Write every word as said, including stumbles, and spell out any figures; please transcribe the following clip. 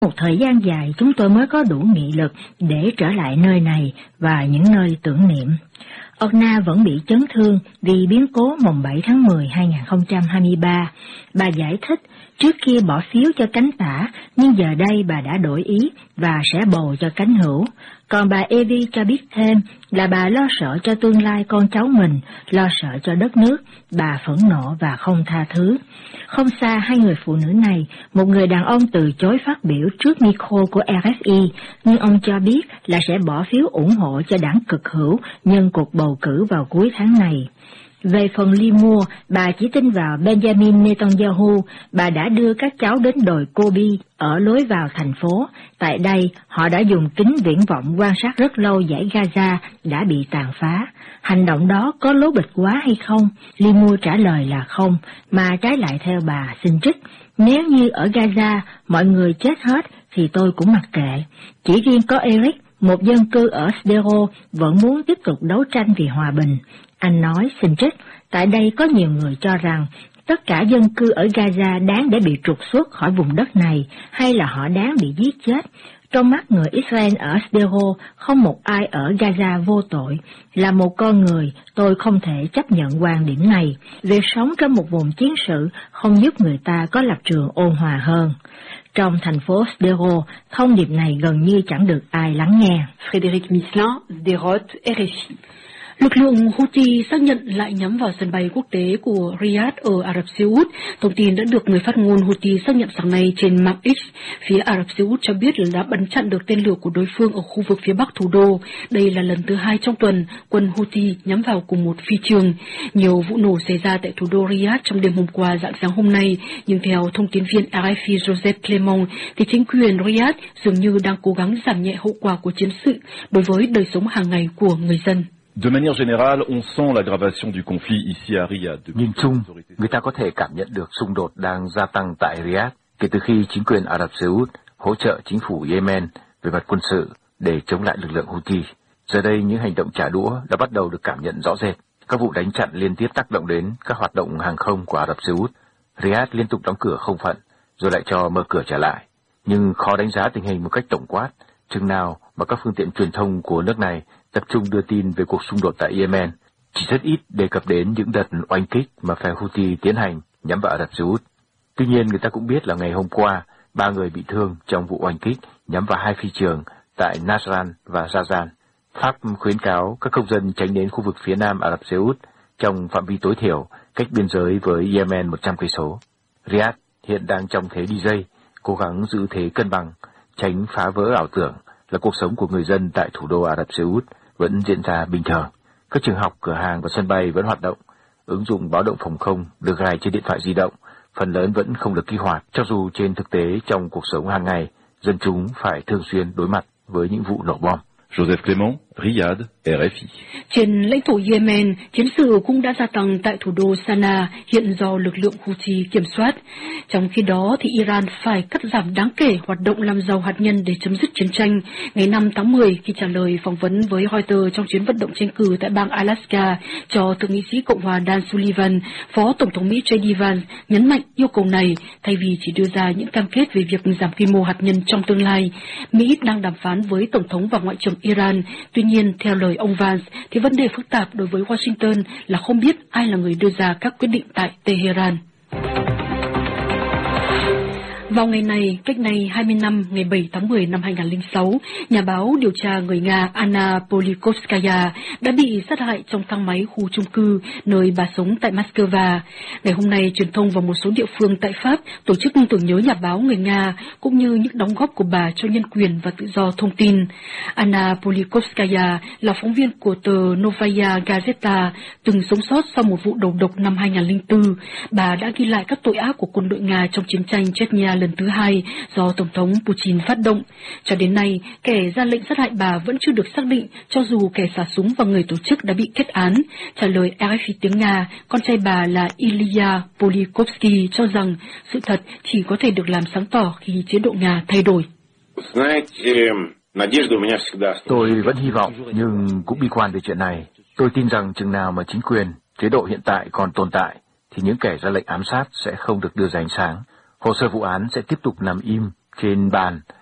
Một thời gian dài chúng tôi mới có đủ nghị lực để trở lại nơi này và những nơi tưởng niệm. Orna vẫn bị chấn thương vì biến cố mùng bảy tháng mười hai nghìn không trăm hai mươi ba. Bà giải thích trước kia bỏ phiếu cho cánh tả, nhưng giờ đây bà đã đổi ý và sẽ bầu cho cánh hữu. Còn bà Evie cho biết thêm là bà lo sợ cho tương lai con cháu mình, lo sợ cho đất nước, bà phẫn nộ và không tha thứ. Không xa hai người phụ nữ này, một người đàn ông từ chối phát biểu trước micro của R F I, nhưng ông cho biết là sẽ bỏ phiếu ủng hộ cho đảng cực hữu nhân cuộc bầu cử vào cuối tháng này. Về phần Limur, bà chỉ tin vào Benjamin Netanyahu, bà đã đưa các cháu đến đồi Kobi ở lối vào thành phố. Tại đây, họ đã dùng kính viễn vọng quan sát rất lâu dãy Gaza đã bị tàn phá. Hành động đó có lố bịch quá hay không? Limur trả lời là không, mà trái lại theo bà xin trích. Nếu như ở Gaza mọi người chết hết thì tôi cũng mặc kệ. Chỉ riêng có Eric, một dân cư ở Sderot, vẫn muốn tiếp tục đấu tranh vì hòa bình. Anh nói xin trích, tại đây có nhiều người cho rằng tất cả dân cư ở Gaza đáng để bị trục xuất khỏi vùng đất này, hay là họ đáng bị giết chết. Trong mắt người Israel ở Sderot, không một ai ở Gaza vô tội. Là một con người, tôi không thể chấp nhận quan điểm này. Việc sống trong một vùng chiến sự không giúp người ta có lập trường ôn hòa hơn. Trong thành phố Sderot, thông điệp này gần như chẳng được ai lắng nghe. Frédéric Misselin, Sderot, R F I. Lực lượng Houthi xác nhận lại nhắm vào sân bay quốc tế của Riyadh ở Ả Rập Xê Út. Thông tin đã được người phát ngôn Houthi xác nhận sáng nay trên mạng X. Phía Ả Rập Xê Út cho biết là đã bắn chặn được tên lửa của đối phương ở khu vực phía bắc thủ đô. Đây là lần thứ hai trong tuần quân Houthi nhắm vào cùng một phi trường. Nhiều vụ nổ xảy ra tại thủ đô Riyadh trong đêm hôm qua rạng sáng hôm nay, nhưng theo thông tin viên R F I Joseph Clement, thì chính quyền Riyadh dường như đang cố gắng giảm nhẹ hậu quả của chiến sự đối với đời sống hàng ngày của người dân. De manière générale, on sent l'aggravation du conflit ici à Riyad. Nhìn chung, người ta có thể cảm nhận được xung đột đang gia tăng tại Riyadh kể từ khi chính quyền Ả Rập Xê Út hỗ trợ chính phủ Yemen về mặt quân sự để chống lại lực lượng Houthi. Giờ đây, những hành động trả đũa đã bắt đầu được cảm nhận rõ rệt. Các vụ đánh chặn liên tiếp tác động đến các hoạt động hàng không của Ả Rập Xê Út. Riyadh liên tục đóng cửa không phận, rồi lại cho mở cửa trở lại. Nhưng khó đánh giá tình hình một cách tổng quát, chừng nào mà các phương tiện truyền thông của nước này tập trung đưa tin về cuộc xung đột tại Yemen, chỉ rất ít đề cập đến những đợt oanh kích mà phe Houthi tiến hành nhắm vào Ả Rập Xê Út. Tuy nhiên, người ta cũng biết là ngày hôm qua, ba người bị thương trong vụ oanh kích nhắm vào hai phi trường tại Nasran và Jazan. Pháp khuyến cáo các công dân tránh đến khu vực phía nam Ả Rập Xê Út trong phạm vi tối thiểu cách biên giới với Yemen một trăm cây số. Riyadh hiện đang trong thế đi dây, cố gắng giữ thế cân bằng, tránh phá vỡ ảo tưởng là cuộc sống của người dân tại thủ đô Ả Rập Xê Út vẫn diễn ra bình thường. Các trường học, cửa hàng và sân bay vẫn hoạt động. Ứng dụng báo động phòng không được gài trên điện thoại di động, phần lớn vẫn không được kích hoạt, cho dù trên thực tế trong cuộc sống hàng ngày, dân chúng phải thường xuyên đối mặt với những vụ nổ bom. Joseph Clement, Riyadh, R F I. Trên lãnh thổ Yemen, chiến sự cũng đã gia tăng tại thủ đô Sanaa, hiện do lực lượng Houthi kiểm soát. Trong khi đó, thì Iran phải cắt giảm đáng kể hoạt động làm giàu hạt nhân để chấm dứt chiến tranh. Ngày năm tháng mười, khi trả lời phỏng vấn với Reuters trong chuyến vận động tranh cử tại bang Alaska cho thượng nghị sĩ Cộng hòa Dan Sullivan, Phó Tổng thống Mỹ J D Vance nhấn mạnh yêu cầu này thay vì chỉ đưa ra những cam kết về việc giảm quy mô hạt nhân trong tương lai. Mỹ đang đàm phán với Tổng thống và Ngoại trưởng Iran. Tuy nhiên, theo lời ông Vance, thì vấn đề phức tạp đối với Washington là không biết ai là người đưa ra các quyết định tại Tehran. Vào ngày này, cách nay hai mươi năm, ngày bảy tháng mười năm hai nghìn không trăm lẻ sáu, nhà báo điều tra người Nga Anna Politkovskaya đã bị sát hại trong thang máy khu chung cư nơi bà sống tại Moscow. Ngày hôm nay, truyền thông và một số địa phương tại Pháp tổ chức tưởng nhớ nhà báo người Nga cũng như những đóng góp của bà cho nhân quyền và tự do thông tin. Anna Politkovskaya là phóng viên của tờ Novaya Gazeta, từng sống sót sau một vụ đầu độc năm hai nghìn không trăm lẻ bốn. Bà đã ghi lại các tội ác của quân đội Nga trong chiến tranh Chechnya lần thứ hai do Tổng thống Putin phát động. Cho đến nay, kẻ ra lệnh sát hại bà vẫn chưa được xác định, cho dù kẻ xả súng và người tổ chức đã bị kết án. Trả lời R F I tiếng Nga, con trai bà là Ilya Polikovsky cho rằng sự thật chỉ có thể được làm sáng tỏ khi chế độ Nga thay đổi. Tôi vẫn hy vọng nhưng cũng bi quan về chuyện này. Tôi tin rằng chừng nào mà chính quyền, chế độ hiện tại còn tồn tại, thì những kẻ ra lệnh ám sát sẽ không được đưa ra ánh sáng. Hồ sơ vụ án sẽ tiếp tục nằm im Trên bàn